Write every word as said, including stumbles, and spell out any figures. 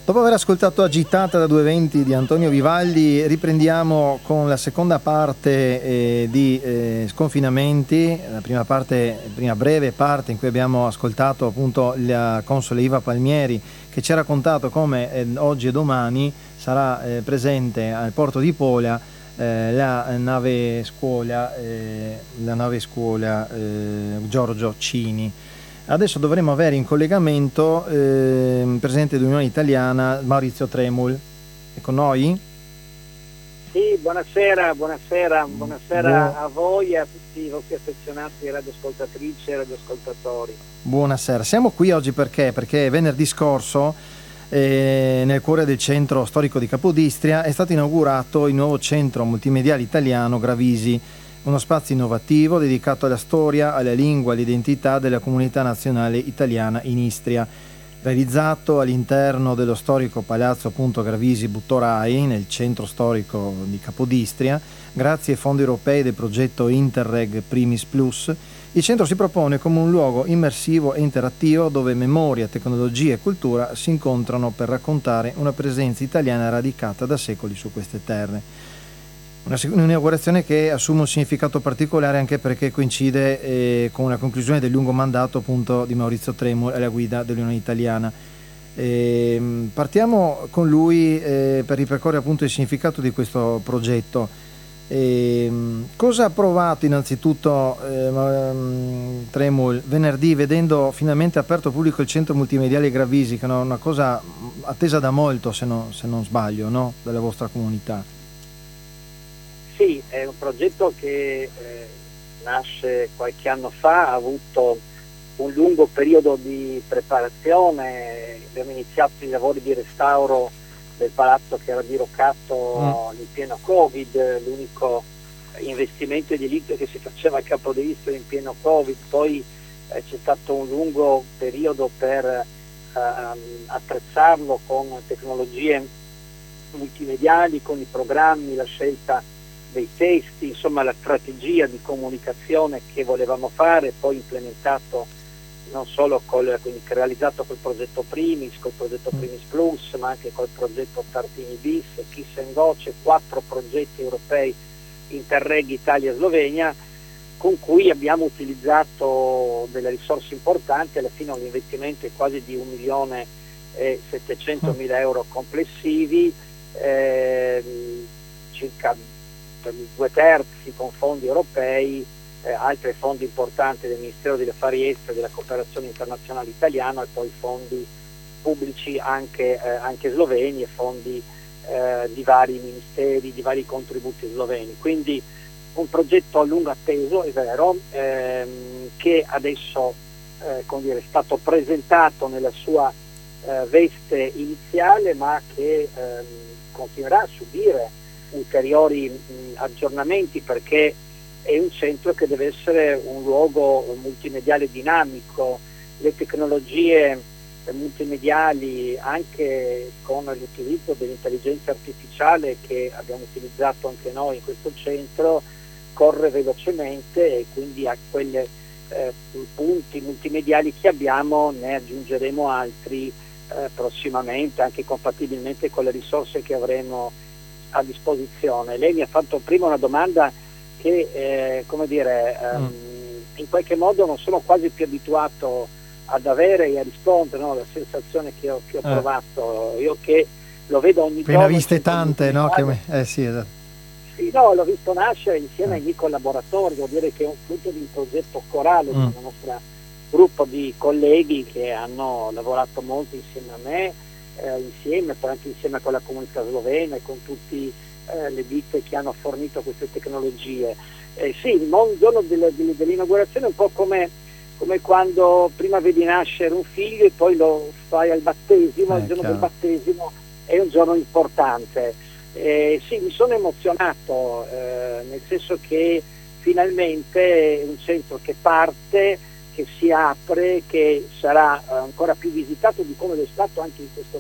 Dopo aver ascoltato Agitata da duecentoventi di Antonio Vivaldi, riprendiamo con la seconda parte eh, di eh, Sconfinamenti, la prima parte, prima breve parte in cui abbiamo ascoltato appunto la console Iva Palmieri, che ci ha raccontato come eh, oggi e domani sarà eh, presente al porto di Pola eh, la nave scuola, eh, la nave scuola eh, Giorgio Cini. Adesso dovremo avere in collegamento eh, il presidente dell'Unione Italiana Maurizio Tremul. È con noi? Sì, buonasera, buonasera, buonasera Bu- a voi e a tutti i vostri affezionati radioascoltatrici e radioascoltatori. Buonasera, siamo qui oggi perché? Perché venerdì scorso eh, nel cuore del centro storico di Capodistria è stato inaugurato il nuovo centro multimediale italiano Gravisi, uno spazio innovativo dedicato alla storia, alla lingua, all'identità della comunità nazionale italiana in Istria, realizzato all'interno dello storico palazzo appunto Gravisi Buttorai, nel centro storico di Capodistria, grazie ai fondi europei del progetto Interreg Primis Plus. Il centro si propone come un luogo immersivo e interattivo dove memoria, tecnologia e cultura si incontrano per raccontare una presenza italiana radicata da secoli su queste terre. Un'inaugurazione che assume un significato particolare anche perché coincide eh, con la conclusione del lungo mandato appunto di Maurizio Tremul alla guida dell'Unione Italiana. E, partiamo con lui eh, per ripercorrere appunto il significato di questo progetto. E, cosa ha provato innanzitutto eh, Tremul venerdì vedendo finalmente aperto al pubblico il centro multimediale Gravisi, che è una cosa attesa da molto, se, no, se non sbaglio, no? Dalla vostra comunità? Sì, è un progetto che eh, nasce qualche anno fa, ha avuto un lungo periodo di preparazione, abbiamo iniziato i lavori di restauro del palazzo che era diroccato mm. in pieno Covid, l'unico investimento edilizio che si faceva a Capodistria in pieno Covid, poi eh, c'è stato un lungo periodo per eh, attrezzarlo con tecnologie multimediali, con i programmi, la scelta dei testi, insomma la strategia di comunicazione che volevamo fare, poi implementato non solo col, quindi realizzato col progetto Primis, col progetto Primis Plus, ma anche col progetto Tartini Bis, Kiss and Voce, quattro progetti europei Interreg Italia-Slovenia, con cui abbiamo utilizzato delle risorse importanti. Alla fine un investimento è quasi di un milione e settecentomila euro complessivi, eh, circa per due terzi con fondi europei, eh, altri fondi importanti del Ministero degli Affari Esteri e della Cooperazione Internazionale Italiano, e poi fondi pubblici anche, eh, anche sloveni e fondi eh, di vari ministeri, di vari contributi sloveni. Quindi un progetto a lungo atteso, è vero, ehm, che adesso eh, come dire, è stato presentato nella sua eh, veste iniziale, ma che ehm, continuerà a subire ulteriori mh, aggiornamenti, perché è un centro che deve essere un luogo multimediale dinamico. Le tecnologie eh, multimediali, anche con l'utilizzo dell'intelligenza artificiale che abbiamo utilizzato anche noi in questo centro, corre velocemente, e quindi a quei eh, punti multimediali che abbiamo ne aggiungeremo altri eh, prossimamente, anche compatibilmente con le risorse che avremo a disposizione. Lei mi ha fatto prima una domanda che eh, come dire ehm, mm. in qualche modo non sono quasi più abituato ad avere e a rispondere, no? La sensazione che ho, che ho eh. provato io, che lo vedo ogni giorno. Ne ha viste tante, no? Che me... eh, sì, esatto. Sì, no, l'ho visto nascere insieme eh. ai miei collaboratori, vuol dire che è un frutto di un progetto corale mm. del nostro gruppo di colleghi che hanno lavorato molto insieme a me, Eh, insieme, poi anche insieme con la comunità slovena e con tutte eh, le ditte che hanno fornito queste tecnologie. Eh, sì, il giorno delle, delle, dell'inaugurazione è un po' come, come quando prima vedi nascere un figlio e poi lo fai al battesimo, eh, il giorno chiaro. del battesimo è un giorno importante. Eh, sì, mi sono emozionato, eh, nel senso che finalmente è un centro che parte, che si apre, che sarà ancora più visitato di come lo è stato anche in questo